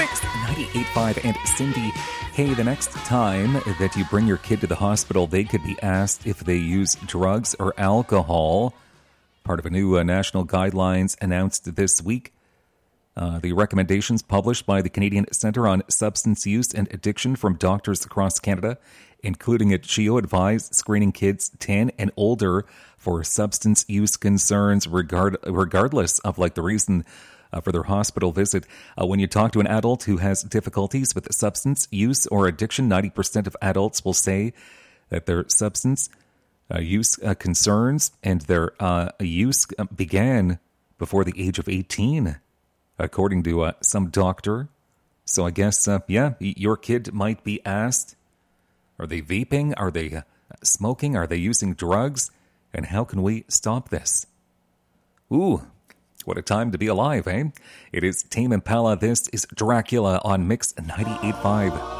Mix 98.5 and Cindy. Hey, the next time that you bring your kid to the hospital, they could be asked if they use drugs or alcohol. Part of a new national guidelines announced this week. The recommendations published by the Canadian Centre on Substance Use and Addiction from doctors across Canada, including at CHEO, advise screening kids 10 and older for substance use concerns regardless of the reason for their hospital visit. When you talk to an adult who has difficulties with substance use or addiction, 90% of adults will say that their substance use concerns and their use began before the age of 18, according to some doctor. So I guess, your kid might be asked, are they vaping? Are they smoking? Are they using drugs? And how can we stop this? Ooh, what a time to be alive, eh? It is Tame Impala. This is Dracula on Mix 98.5.